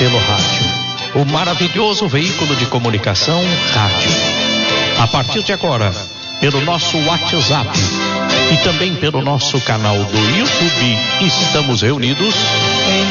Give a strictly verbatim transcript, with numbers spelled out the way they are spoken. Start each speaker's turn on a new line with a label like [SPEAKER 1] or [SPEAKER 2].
[SPEAKER 1] pelo rádio. O maravilhoso veículo de comunicação rádio. A partir de agora, pelo nosso WhatsApp e também pelo nosso canal do YouTube, estamos reunidos em